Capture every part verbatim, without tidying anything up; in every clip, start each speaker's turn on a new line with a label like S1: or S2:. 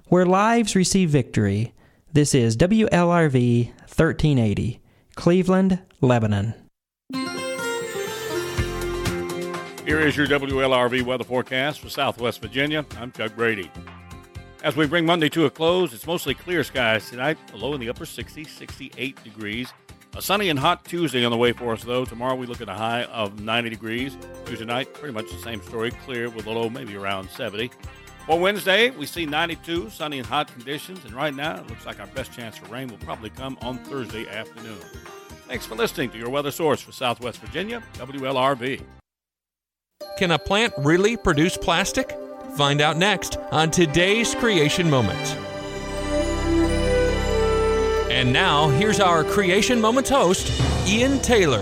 S1: where lives receive victory. This is W L R V thirteen eighty, Cleveland, Lebanon.
S2: Here is your W L R V weather forecast for Southwest Virginia. I'm Chuck Brady. As we bring Monday to a close, it's mostly clear skies tonight, a low in the upper sixties, sixty-eight degrees. A sunny and hot Tuesday on the way for us, though. Tomorrow we look at a high of ninety degrees. Tuesday night, pretty much the same story, clear with a low maybe around seventy. For Wednesday, we see ninety-two, sunny and hot conditions, and right now it looks like our best chance for rain will probably come on Thursday afternoon. Thanks for listening to your weather source for Southwest Virginia, W L R V.
S3: Can a plant really produce plastic? Find out next on today's Creation Moments. And now, here's our Creation Moments host, Ian Taylor.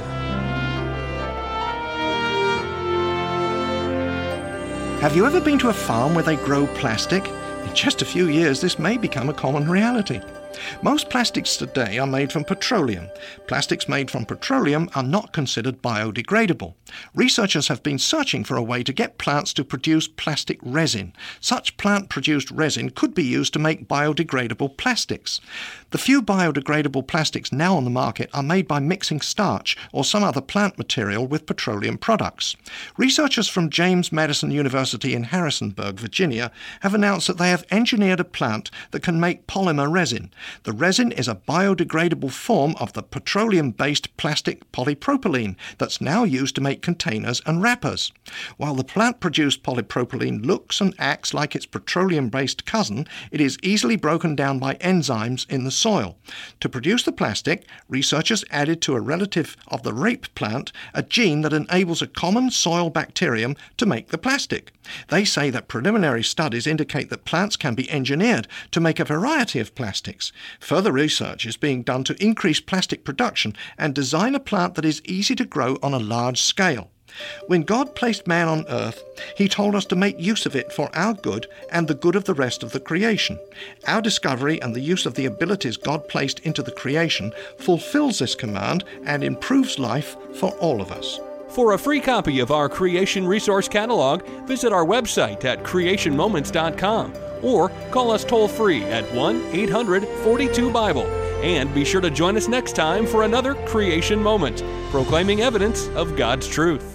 S4: Have you ever been to a farm where they grow plastic? In just a few years, this may become a common reality. Most plastics today are made from petroleum. Plastics made from petroleum are not considered biodegradable. Researchers have been searching for a way to get plants to produce plastic resin. Such plant-produced resin could be used to make biodegradable plastics. The few biodegradable plastics now on the market are made by mixing starch or some other plant material with petroleum products. Researchers from James Madison University in Harrisonburg, Virginia, have announced that they have engineered a plant that can make polymer resin. The resin is a biodegradable form of the petroleum-based plastic polypropylene that's now used to make containers and wrappers. While the plant-produced polypropylene looks and acts like its petroleum-based cousin, it is easily broken down by enzymes in the soil. To produce the plastic, researchers added to a relative of the rape plant a gene that enables a common soil bacterium to make the plastic. They say that preliminary studies indicate that plants can be engineered to make a variety of plastics. Further research is being done to increase plastic production and design a plant that is easy to grow on a large scale. When God placed man on earth, he told us to make use of it for our good and the good of the rest of the creation. Our discovery and the use of the abilities God placed into the creation fulfills this command and improves life for all of us.
S3: For a free copy of our Creation Resource Catalog, visit our website at creation moments dot com or call us toll-free at one eight hundred forty-two Bible. And be sure to join us next time for another Creation Moment, proclaiming evidence of God's truth.